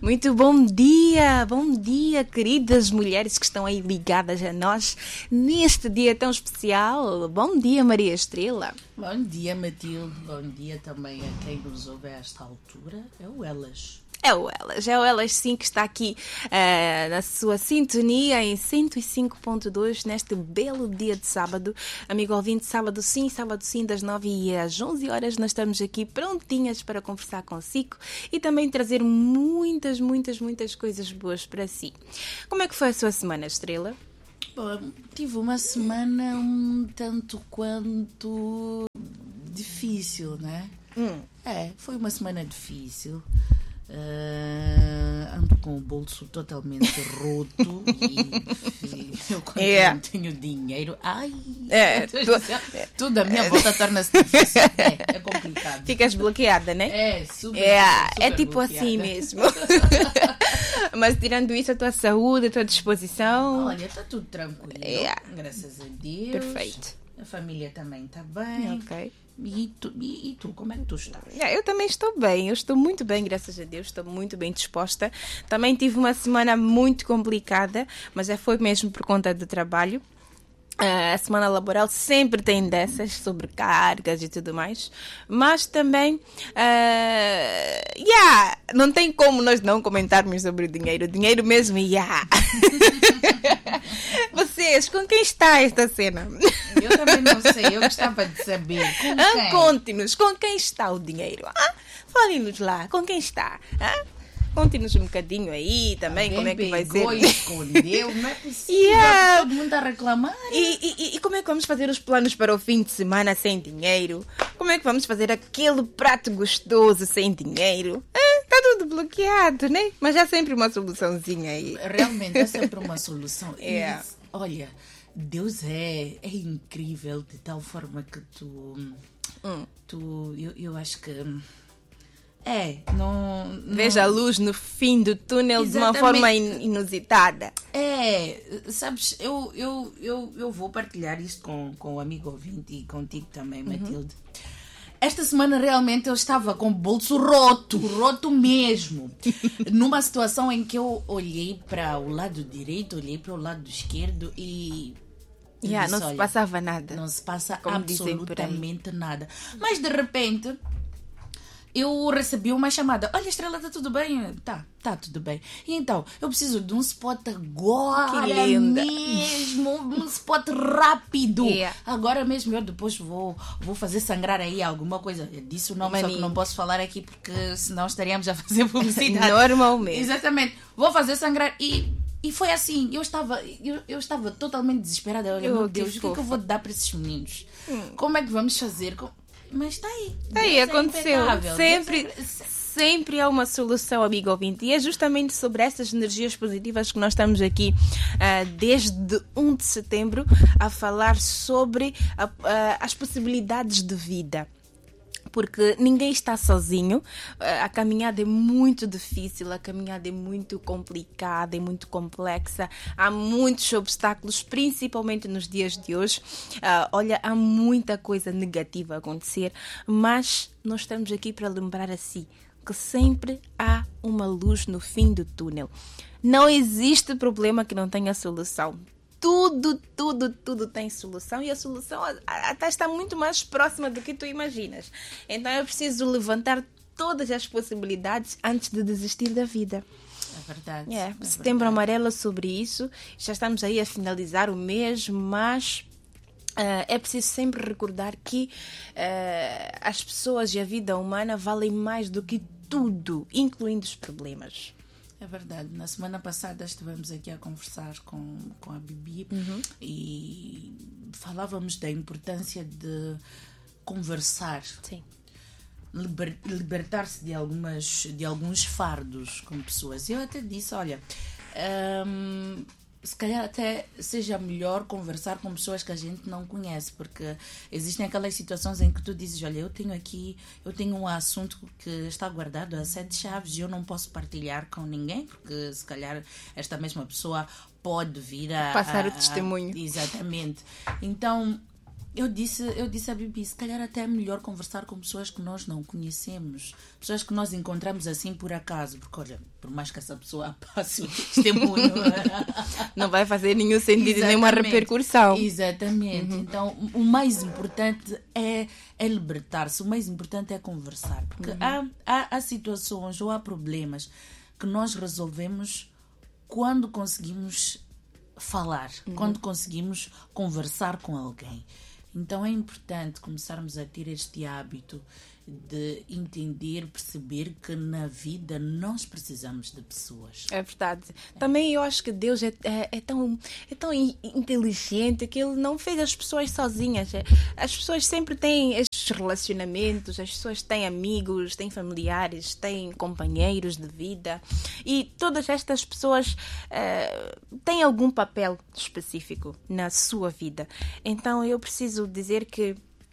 Muito bom dia, queridas mulheres que estão aí ligadas a nós neste dia tão especial. Bom dia, Maria Estrela. Bom dia, Matilde. Bom dia também a quem nos ouve a esta altura. É o Elas. É o Elas sim, que está aqui na sua sintonia em 105.2 neste belo dia de sábado. Amigo ouvinte, sábado sim, das 9 às 11 horas nós estamos aqui prontinhas para conversar consigo e também trazer muitas coisas boas para si. Como é que foi a sua semana, Estrela? Bom, tive uma semana um tanto quanto difícil, né? Foi uma semana difícil. Ando com o bolso totalmente roto e eu quando não tenho dinheiro, tudo à minha volta torna-se difícil. É complicado. Ficas bloqueada, né? É, super é tipo bloqueada. Assim mesmo. Mas tirando isso, a tua saúde, a tua disposição. Olha, está tudo tranquilo. Graças a Deus. Perfeito. A família também está bem. Ok. E tu, como é que tu estás? Eu também estou bem, eu estou muito bem, graças a Deus, estou muito bem disposta. Também tive uma semana muito complicada, mas já foi mesmo por conta do trabalho. A semana laboral sempre tem dessas, sobrecargas e tudo mais, mas também não tem como nós não comentarmos sobre o dinheiro mesmo, Vocês, com quem está esta cena? Eu também não sei, eu gostava de saber. Com quem? Conte-nos, com quem está o dinheiro? Fale-nos lá, com quem está? Conte-nos um bocadinho aí também, como é que vai ser. E escondeu, não é possível, todo mundo a reclamar. E como é que vamos fazer os planos para o fim de semana sem dinheiro? Como é que vamos fazer aquele prato gostoso sem dinheiro? Está tudo bloqueado, né? Mas há sempre uma soluçãozinha aí. Realmente, há sempre uma solução. Olha, Deus é incrível de tal forma que eu acho que... não... Veja a luz no fim do túnel. Exatamente. De uma forma inusitada. Sabes, eu vou partilhar isto com o amigo ouvinte e contigo também, Matilde. Esta semana realmente eu estava com o bolso roto mesmo. Numa situação em que eu olhei para o lado direito, olhei para o lado esquerdo e... não se passava nada. Não se passa absolutamente nada. Mas de repente... eu recebi uma chamada. Olha, Estrela, está tudo bem? Tá tudo bem. E então, eu preciso de um spot agora mesmo. Um spot rápido. Agora mesmo, eu depois vou fazer sangrar aí alguma coisa. Eu disse o nome, só que não posso falar aqui porque senão estaríamos a fazer publicidade. Normalmente. Exatamente. Vou fazer sangrar e foi assim. Eu estava totalmente desesperada. Olha, meu Deus, o que é que eu vou dar para esses meninos? Como é que vamos fazer? Mas está aí. Está aí, aconteceu. Sempre há uma solução, amigo ouvinte. E é justamente sobre essas energias positivas que nós estamos aqui desde 1 de setembro a falar sobre as possibilidades de vida. Porque ninguém está sozinho, a caminhada é muito difícil, a caminhada é muito complicada, é muito complexa, há muitos obstáculos, principalmente nos dias de hoje. Olha, há muita coisa negativa a acontecer, mas nós estamos aqui para lembrar a si que sempre há uma luz no fim do túnel. Não existe problema que não tenha solução. Tudo tem solução e a solução até está muito mais próxima do que tu imaginas. Então eu preciso levantar todas as possibilidades antes de desistir da vida. É verdade. Setembro Amarelo sobre isso. Já estamos aí a finalizar o mês, mas é preciso sempre recordar que as pessoas e a vida humana valem mais do que tudo, incluindo os problemas. É verdade. Na semana passada estivemos aqui a conversar com a Bibi e falávamos da importância de conversar. Sim. Libertar-se de alguns fardos com pessoas. Eu até disse, olha, se calhar até seja melhor conversar com pessoas que a gente não conhece, porque existem aquelas situações em que tu dizes, olha, eu tenho um assunto que está guardado a 7 chaves e eu não posso partilhar com ninguém, porque se calhar esta mesma pessoa pode vir a... passar o testemunho. Exatamente. Então, eu disse a Bibi, se calhar até é melhor conversar com pessoas que nós não conhecemos, pessoas que nós encontramos assim por acaso, porque olha, por mais que essa pessoa passe o testemunho, não vai fazer nenhum sentido, nenhuma repercussão. Exatamente. Então, o mais importante é libertar-se, o mais importante é conversar, porque há situações ou há problemas que nós resolvemos quando conseguimos falar, quando conseguimos conversar com alguém. Então é importante começarmos a ter este hábito de entender, perceber que na vida nós precisamos de pessoas. É verdade. Também eu acho que Deus é tão inteligente que Ele não fez as pessoas sozinhas. As pessoas sempre têm estes relacionamentos, as pessoas têm amigos, têm familiares, têm companheiros de vida e todas estas pessoas têm algum papel específico na sua vida. Então eu preciso dizer que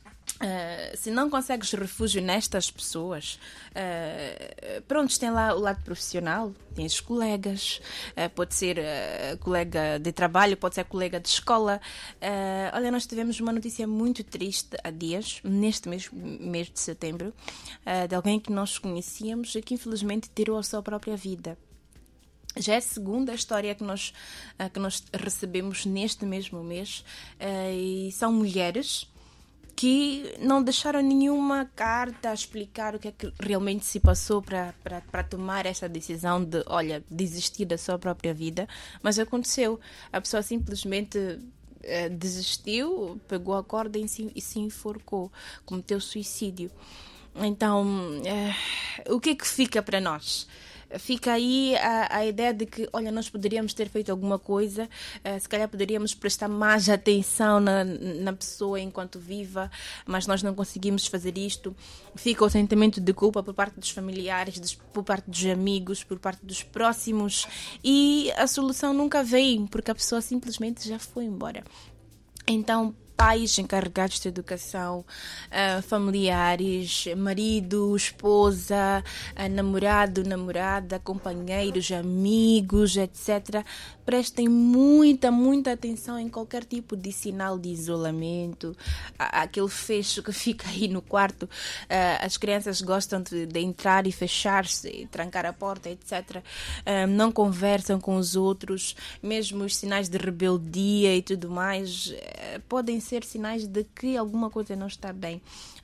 se não consegues refúgio nestas pessoas, pronto, tem lá o lado profissional, tens colegas, pode ser colega de trabalho, pode ser colega de escola. Olha, nós tivemos uma notícia muito triste há dias, neste mês de setembro, de alguém que nós conhecíamos e que infelizmente tirou a sua própria vida. Já é a segunda história que nós recebemos neste mesmo mês, e são mulheres que não deixaram nenhuma carta a explicar o que é que realmente se passou para tomar esta decisão de, olha, desistir da sua própria vida. Mas aconteceu. A pessoa simplesmente desistiu, pegou a corda e se enforcou, cometeu suicídio. Então, o que é que fica para nós? Fica aí a ideia de que, olha, nós poderíamos ter feito alguma coisa, se calhar poderíamos prestar mais atenção na pessoa enquanto viva, mas nós não conseguimos fazer isto. Fica o sentimento de culpa por parte dos familiares, por parte dos amigos, por parte dos próximos, e a solução nunca vem, porque a pessoa simplesmente já foi embora. Então, pais encarregados de educação, familiares, marido, esposa, namorado, namorada, companheiros, amigos, etc. Prestem muita atenção em qualquer tipo de sinal de isolamento, aquele fecho que fica aí no quarto. As crianças gostam de entrar e fechar-se, e trancar a porta, etc. Não conversam com os outros, mesmo os sinais de rebeldia e tudo mais podem ser sinais de que alguma coisa não está bem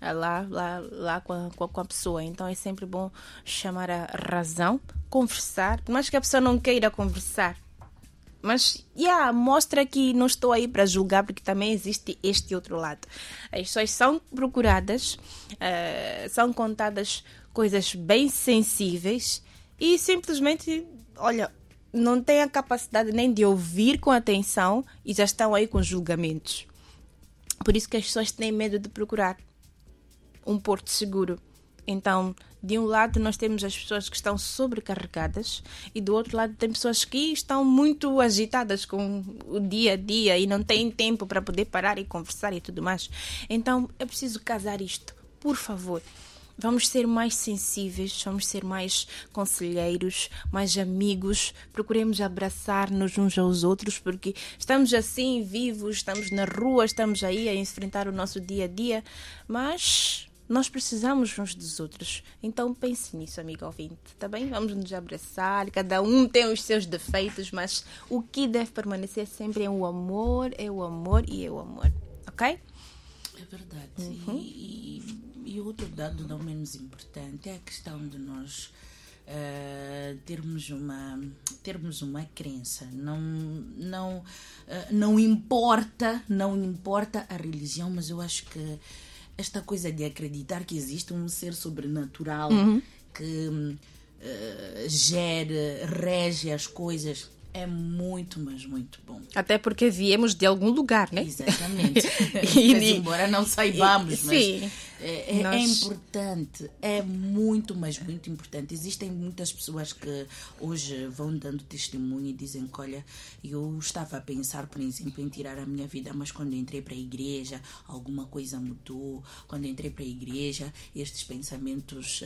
lá com a pessoa. Então é sempre bom chamar a razão, conversar, por mais que a pessoa não queira conversar. Mas, mostra que não estou aí para julgar, porque também existe este outro lado. As pessoas são procuradas, são contadas coisas bem sensíveis e simplesmente, olha, não têm a capacidade nem de ouvir com atenção e já estão aí com julgamentos. Por isso que as pessoas têm medo de procurar um porto seguro. Então, de um lado nós temos as pessoas que estão sobrecarregadas e do outro lado tem pessoas que estão muito agitadas com o dia a dia e não têm tempo para poder parar e conversar e tudo mais. Então, é preciso casar isto, por favor. Vamos ser mais sensíveis, vamos ser mais conselheiros, mais amigos, procuremos abraçar-nos uns aos outros, porque estamos assim vivos, estamos na rua, estamos aí a enfrentar o nosso dia a dia, mas nós precisamos uns dos outros. Então pense nisso, amigo ouvinte, tá bem? Vamos nos abraçar, cada um tem os seus defeitos, mas o que deve permanecer sempre é o amor e é o amor, ok? É verdade. E outro dado não menos importante é a questão de nós termos uma crença. Não importa a religião, mas eu acho que esta coisa de acreditar que existe um ser sobrenatural que rege as coisas é muito, mas muito bom. Até porque viemos de algum lugar, né? Exatamente. Mas, embora não saibamos, mas sim, é importante. É muito, mas muito importante. Existem muitas pessoas que hoje vão dando testemunho e dizem que, olha, eu estava a pensar, por exemplo, em tirar a minha vida, mas quando entrei para a igreja, alguma coisa mudou. Quando entrei para a igreja, estes pensamentos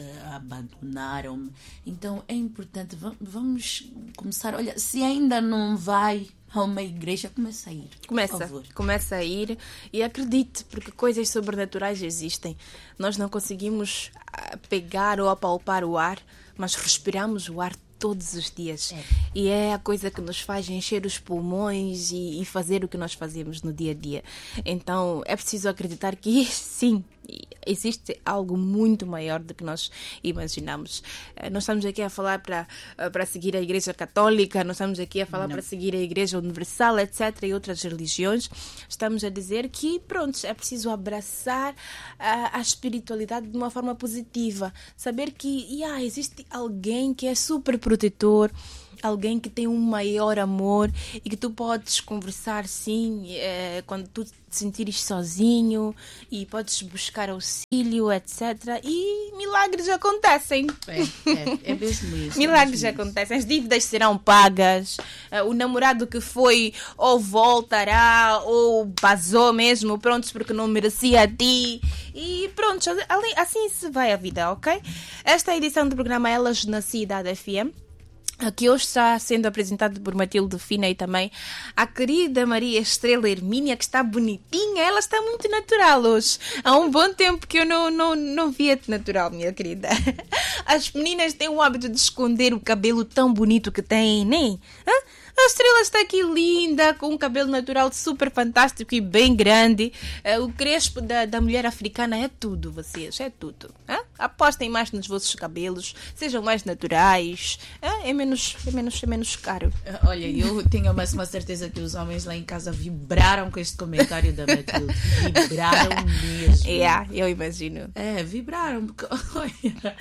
abandonaram-me. Então, é importante. Vamos começar. Olha, se ainda não vai a uma igreja, começa a ir. Começa a ir e acredite, porque coisas sobrenaturais existem. Nós não conseguimos pegar ou apalpar o ar, mas respiramos o ar todos os dias. E é a coisa que nos faz encher os pulmões e fazer o que nós fazemos no dia a dia. Então é preciso acreditar que sim, existe algo muito maior do que nós imaginamos. Nós estamos aqui a falar para seguir a Igreja Católica, nós estamos aqui a falar para seguir a Igreja Universal, etc. e outras religiões. Estamos a dizer que, pronto, é preciso abraçar a espiritualidade de uma forma positiva. Saber que existe alguém que é super protetor, alguém que tem um maior amor e que tu podes conversar, sim, quando tu te sentires sozinho, e podes buscar auxílio, etc. E milagres acontecem. É mesmo isso. Milagres acontecem. As dívidas serão pagas. O namorado que foi ou voltará ou vazou mesmo, pronto, porque não merecia a ti. E pronto, assim se vai a vida, ok? Esta é a edição do programa Elas na Cidade FM, que hoje está sendo apresentado por Matilde Fina e também a querida Maria Estrela Hermínia, que está bonitinha. Ela está muito natural hoje. Há um bom tempo que eu não via-te natural, minha querida. As meninas têm o hábito de esconder o cabelo tão bonito que têm, né? A Estrela está aqui linda, com um cabelo natural super fantástico e bem grande. O crespo da mulher africana é tudo, vocês, é tudo. Apostem mais nos vossos cabelos, sejam mais naturais, é menos caro. Olha, eu tenho mais uma certeza que os homens lá em casa vibraram com este comentário da Matilde. Vibraram mesmo. Eu imagino. Vibraram, porque, olha...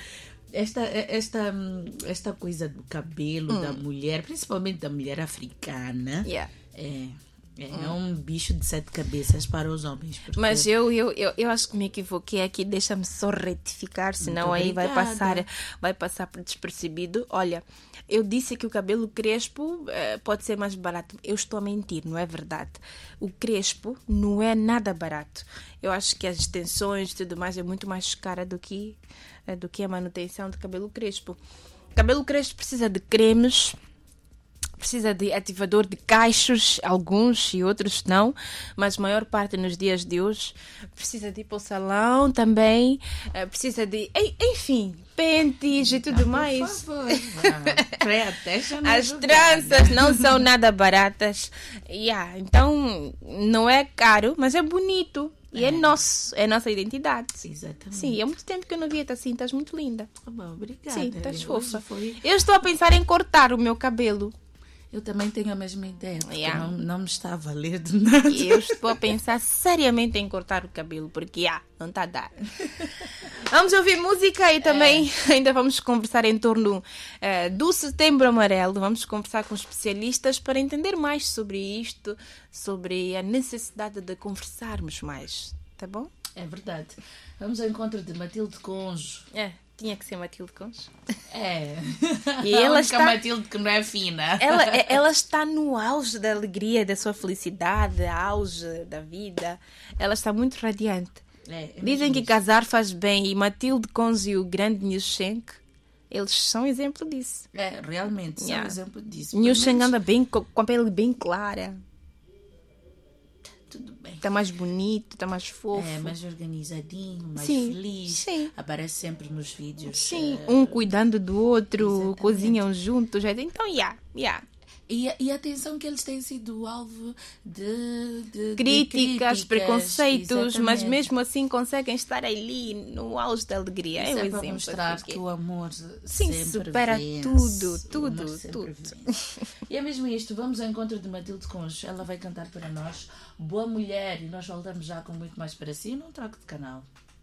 Esta coisa do cabelo da mulher, principalmente da mulher africana, é um bicho de 7 cabeças para os homens. Porque... Mas eu acho que me equivoquei aqui. Deixa-me só retificar, senão aí vai passar por despercebido. Olha, eu disse que o cabelo crespo pode ser mais barato. Eu estou a mentir, não é verdade. O crespo não é nada barato. Eu acho que as extensões e tudo mais é muito mais cara do que a manutenção do cabelo crespo. Cabelo crespo precisa de cremes, precisa de ativador de cachos, alguns e outros não, mas a maior parte nos dias de hoje precisa de ir para o salão também, precisa de, enfim, pentes e tudo mais. Por favor, as tranças não são nada baratas. Então não é caro, mas é bonito. E é nosso, é nossa identidade. Exatamente. Sim, há muito tempo que eu não via-te assim, estás muito linda. Bom, obrigada. Sim, estás fofa. Eu estou a pensar em cortar o meu cabelo. Eu também tenho a mesma ideia, porque não me está a valer de nada. Eu estou a pensar seriamente em cortar o cabelo, porque não está a dar. Vamos ouvir música e também ainda vamos conversar em torno do Setembro Amarelo. Vamos conversar com especialistas para entender mais sobre isto, sobre a necessidade de conversarmos mais. Tá bom? É verdade. Vamos ao encontro de Matilde Conjo. Tinha que ser Matilde Conjo. E ela está... Matilde que não é fina. Ela está no auge da alegria, da sua felicidade, auge da vida. Ela está muito radiante. Dizem que casar faz bem, e Matilde Conjo e o grande Newshenk, eles são exemplo disso. Realmente são exemplo disso. Newshenk anda bem, com a pele bem clara. Tudo bem. Está mais bonito, está mais fofo. Mais organizadinho, mais feliz. Sim. Aparece sempre nos vídeos. Sim, um cuidando do outro, exatamente. Cozinham juntos. Então, E atenção que eles têm sido alvo de críticas, preconceitos, exatamente. Mas mesmo assim conseguem estar ali no auge da alegria. Isso é um para exemplo. Mostrar que o amor sempre supera vence. tudo. E é mesmo isto. Vamos ao encontro de Matilde Conjo. Ela vai cantar para nós Boa Mulher, e nós voltamos já com muito mais para si num troco de canal.